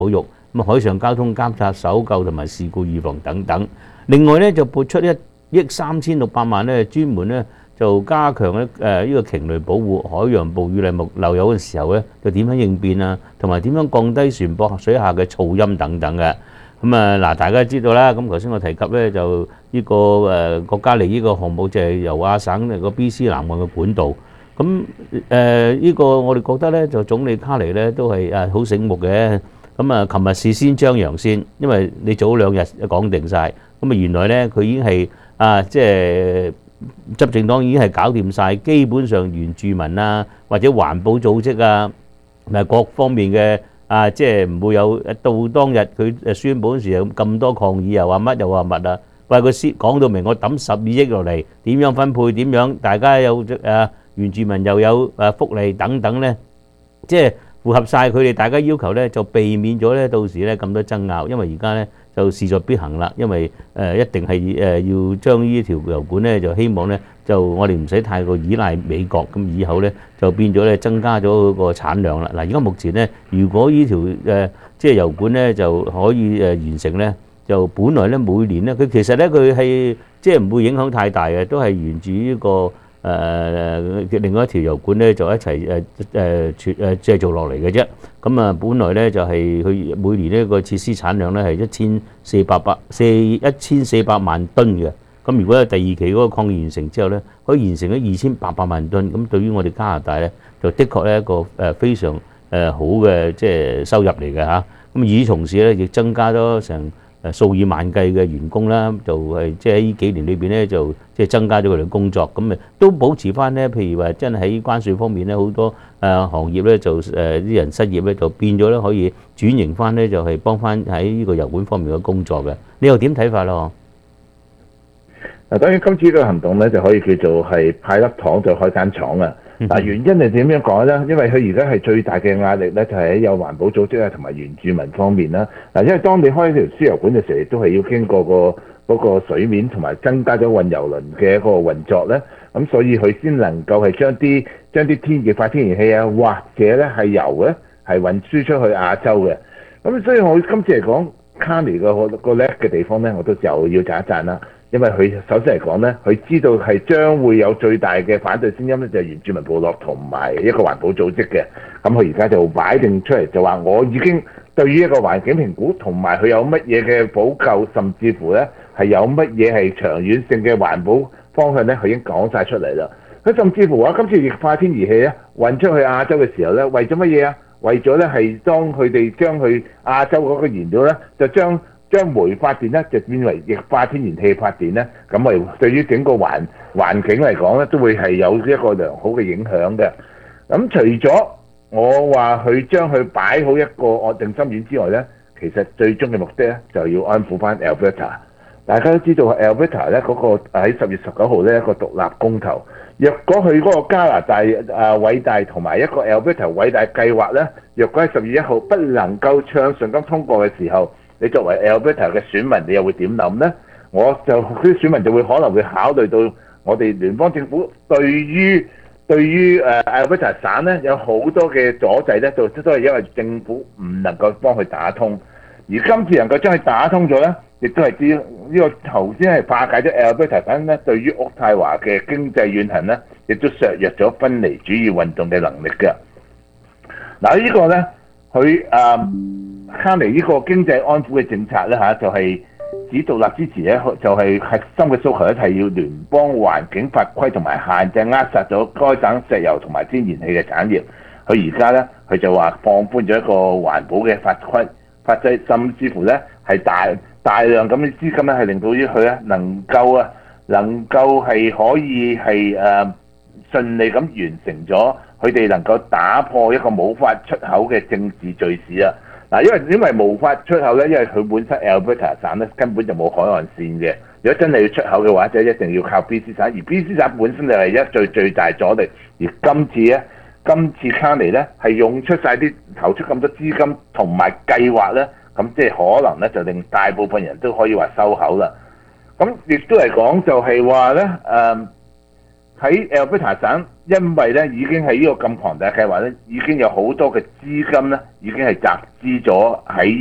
保育，咁海上交通監察、搜救同埋事故預防等等。另外咧就撥出1億3600萬咧，專門咧就加強呢個鯨類保護、海洋哺乳類目漏油嘅時候咧，就點樣應變啊，同埋點樣降低船舶水下嘅噪音等等嘅。咁啊嗱，大家知道啦，咁頭先我提及咧就呢個國家利益個項目就係由亞省個 BC 南岸嘅管道。咁呢個我哋覺得咧就總理卡尼咧都係好醒目嘅。咁啊，琴日事先張揚先，因為你早2日講定晒。咁啊，原來咧佢已經係即係執政黨已經係搞掂晒，基本上原住民啊或者環保組織啊，各方面嘅即係唔會有到當日佢宣佈嗰時咁多抗議，又話乜又話乜啊！喂，佢先講到明，我抌12億落嚟，點樣分配？點樣大家有原住民又有福利等等咧，即係符合晒佢哋大家要求咧，就避免咗咧到時咧咁多爭拗，因為而家咧就勢在必行啦，因為一定係要將呢條油管咧就希望咧就我哋唔使太過依賴美國，咁以後咧就變咗咧增加咗嗰個產量啦。嗱，而家目前咧，如果呢條即係油管咧就可以完成咧，就本來咧每年咧佢其實咧佢係即係唔會影響太大嘅，都係沿住呢個另外一條油管咧就一齊製造落嚟嘅啫。咁啊，本來咧就係佢每年呢個設施產量咧係1400萬噸嘅。咁如果第二期嗰個擴建完成之後咧，可以完成咗2800萬噸。咁對於我哋加拿大咧，就的確係一個非常好嘅即係收入嚟嘅嚇。咁與此同時咧，亦增加咗成數以萬計嘅員工啦，就係即係喺呢幾年裏邊咧，就即係增加咗佢哋工作，咁咪都保持翻咧。譬如話真係喺關稅方面咧，好多行業咧就啲人失業咧，就變咗咧可以轉型翻咧，就係幫翻喺呢個油管方面嘅工作嘅。你又點睇法咯？ 嗱，當然今次呢個行動咧就可以叫做係派粒糖就開間廠啊！嗱，原因係點樣講咧？因為佢而家係最大嘅壓力咧，就係喺有環保組織啊同埋原住民方面啦。嗱，因為當你開條輸油管嘅時候，都係要經過嗰個水面同埋增加咗運油輪嘅一個運作咧，咁所以佢先能夠係將啲天然氣啊，或者咧係油咧係運輸出去亞洲嘅。咁所以我今次嚟講，卡尼個叻嘅地方咧，我都又要讚一讚啦。因為佢首先嚟講咧，佢知道係將會有最大嘅反對聲音咧，就係原住民部落同埋一個環保組織嘅。咁佢而家就擺定出嚟，就話我已經對於一個環境評估同埋佢有乜嘢嘅補救，甚至乎咧係有乜嘢係長遠性嘅環保方向咧，佢已經講晒出嚟啦。佢甚至乎話今次液化天然氣咧運出去亞洲嘅時候咧，為咗乜嘢啊？為咗咧係當佢哋將去亞洲嗰個燃料咧，就將煤發電咧就變為液化天然氣發電咧，咁咪對於整個環境嚟講咧，都會係有一個良好嘅影響嘅。咁除咗我話佢將佢擺好一個安定心丸之外咧，其實最終嘅目的咧就要安撫翻 Alberta。大家都知道 Alberta 咧嗰個喺10月19號咧一個獨立公投，若果佢嗰個加拿大偉大同埋一個 Alberta 偉大計劃咧，若果喺10月1號不能夠暢順咁通過嘅時候，你作為 Alberta 嘅選民，你又會點諗呢？啲選民就會可能會考慮到我哋聯邦政府對於Alberta 省咧有好多嘅阻滯咧，都係因為政府唔能夠幫佢打通。而今次能夠將佢打通咗咧，亦都係知呢個頭先係化解咗 Alberta 省咧對於渥太華嘅經濟怨恨咧，亦都削弱咗分離主義運動嘅能力嘅。嗱，呢個咧佢卡尼呢個經濟安撫嘅政策咧就係指獨立支持咧，就係核心嘅訴求咧，係要聯邦環境法規同埋限制扼殺咗該省石油同埋天然氣嘅產業。佢而家咧佢就話放寬咗一個環保嘅法制，甚至乎咧係大量咁嘅資金咧係令到佢咧能夠係可以係順利咁完成咗佢哋能夠打破一個冇法出口嘅政治敘事啊！嗱，因為無法出口咧，因為佢本身 Alberta 省咧根本就冇海岸線嘅。如果真係要出口嘅話，就一定要靠 BC 省，而 BC 省本身就係最大阻力。而今次卡尼咧係用出晒啲投出咁多資金同埋計劃咧，咁即係可能咧就令大部分人都可以話收口啦。咁亦都嚟講就係話咧， 喺 Alberta 省，因為咧已經係呢個咁龐大嘅計劃咧，已經有好多嘅資金咧已經係集資咗喺